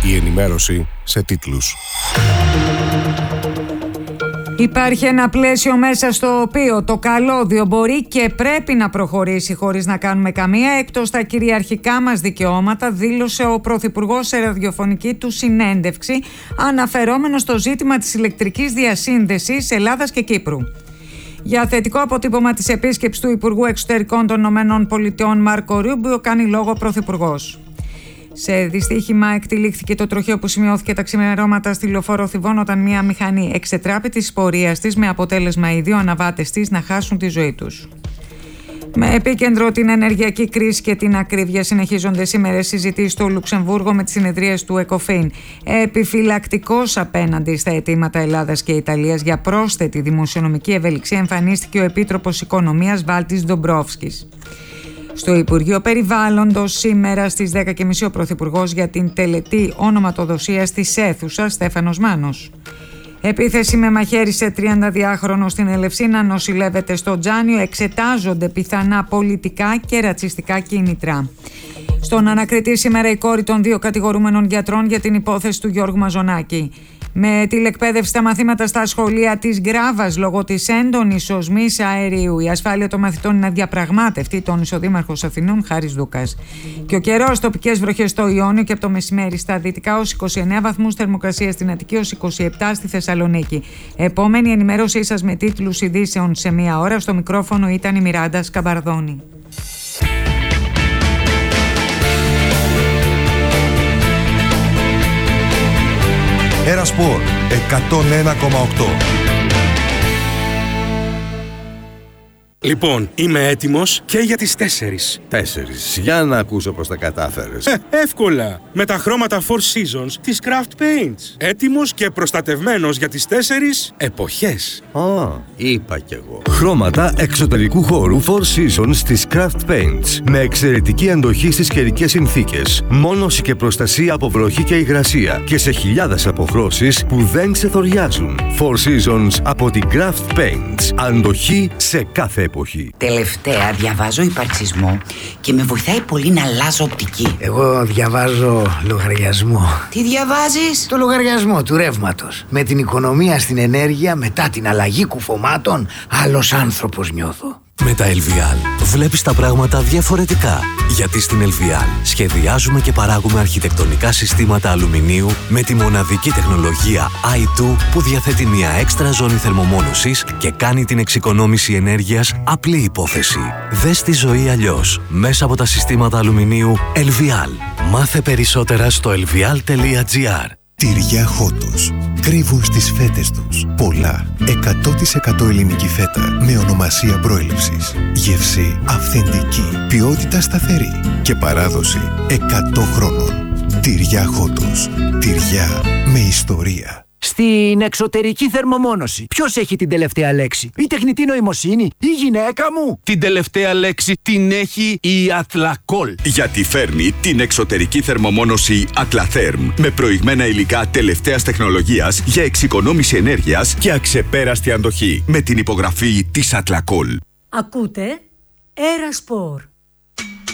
Η ενημέρωση σε τίτλους. Υπάρχει ένα πλαίσιο μέσα στο οποίο το καλώδιο μπορεί και πρέπει να προχωρήσει χωρίς να κάνουμε καμία εκτός τα κυριαρχικά μας δικαιώματα, δήλωσε ο Πρωθυπουργός σε ραδιοφωνική του συνέντευξη αναφερόμενο στο ζήτημα της ηλεκτρικής διασύνδεσης Ελλάδας και Κύπρου. Για θετικό αποτύπωμα της επίσκεψης του Υπουργού Εξωτερικών των ΗΠΑ Μάρκο Ρούμπιο κάνει λόγο ο Πρωθυπουργός. Σε δυστύχημα εκτυλίχθηκε το τροχαίο που σημειώθηκε τα ξημερώματα στη λεωφόρο Θηβών όταν μια μηχανή εξετράπη της πορείας της με αποτέλεσμα οι δύο αναβάτες της να χάσουν τη ζωή τους. Με επίκεντρο την ενεργειακή κρίση και την ακρίβεια συνεχίζονται σήμερα συζητήσεις στο Λουξεμβούργο με τις συνεδρίες του ΕΚΟΦΗΝ. Επιφυλακτικός απέναντι στα αιτήματα Ελλάδας και Ιταλίας για πρόσθετη δημοσιονομική ευελιξία εμφανίστηκε ο Επίτροπος Οικονομίας Βάλτης Ντομπρόφσκης. Στο Υπουργείο Περιβάλλοντος σήμερα στις 10.30 ο Πρωθυπουργός για την τελετή ονοματοδοσίας της αίθουσας Στέφανος Μάνος. Επίθεση με μαχαίρι σε 32χρονο στην Ελευσίνα νοσηλεύεται στο Τζάνιο. Εξετάζονται πιθανά πολιτικά και ρατσιστικά κίνητρα. Στον ανακριτή σήμερα η κόρη των δύο κατηγορούμενων γιατρών για την υπόθεση του Γιώργου Μαζονάκη. Με τηλεκπαίδευση στα μαθήματα στα σχολεία της Γκράβας λόγω της έντονης οσμής αερίου. Η ασφάλεια των μαθητών είναι αδιαπραγμάτευτη, τόνισε ο Δήμαρχος Αθηνών Χάρης Δούκας. Και ο καιρός, τοπικές βροχές στο Ιόνιο και από το μεσημέρι στα δυτικά ως 29 βαθμούς, θερμοκρασία στην Αττική ως 27 στη Θεσσαλονίκη. Επόμενη ενημέρωσή σας με τίτλους ειδήσεων σε μία ώρα. Στο μικρόφωνο ήταν η Μιράντα Σκαμπαρδόνη. Ένα Σπορ 101,8. Λοιπόν, είμαι έτοιμος και για τις 4. 4. Για να ακούσω πώς τα κατάφερες. Εύκολα. Με τα χρώματα Four Seasons της Craft Paints. Έτοιμος και προστατευμένος για τις 4 εποχές. Είπα κι εγώ. Χρώματα εξωτερικού χώρου Four Seasons της Craft Paints. Με εξαιρετική αντοχή στις καιρικές συνθήκες. Μόνωση και προστασία από βροχή και υγρασία. Και σε χιλιάδες αποχρώσεις που δεν ξεθοριάζουν. Four Seasons από την Craft Paints. Αντοχή σε κάθε εποχή. Τελευταία διαβάζω υπαρξισμό και με βοηθάει πολύ να αλλάζω οπτική. Εγώ διαβάζω λογαριασμό. Τι διαβάζεις? Το λογαριασμό του ρεύματος. Με την οικονομία στην ενέργεια, μετά την αλλαγή κουφωμάτων, άλλος άνθρωπος νιώθω. Με τα LVL βλέπεις τα πράγματα διαφορετικά. Γιατί στην LVL σχεδιάζουμε και παράγουμε αρχιτεκτονικά συστήματα αλουμινίου με τη μοναδική τεχνολογία i2 που διαθέτει μια έξτρα ζώνη θερμομόνωσης και κάνει την εξοικονόμηση ενέργειας απλή υπόθεση. Δες τη ζωή αλλιώς μέσα από τα συστήματα αλουμινίου LVL. Μάθε περισσότερα στο lvl.gr. Τυριά Χότος. Κρύβουν στις φέτες τους πολλά 100% ελληνική φέτα με ονομασία προέλευσης. Γεύση αυθεντική, ποιότητα σταθερή και παράδοση 100 χρόνων. Τυριά Χότος. Τυριά με ιστορία. Στην εξωτερική θερμομόνωση, ποιος έχει την τελευταία λέξη? Η τεχνητή νοημοσύνη, η γυναίκα μου? Την τελευταία λέξη την έχει η Athlacol. Γιατί φέρνει την εξωτερική θερμομόνωση Atlatherm με προηγμένα υλικά τελευταίας τεχνολογίας για εξοικονόμηση ενέργειας και αξεπέραστη αντοχή. Με την υπογραφή της Athlacol. Ακούτε Ένα Σπορ.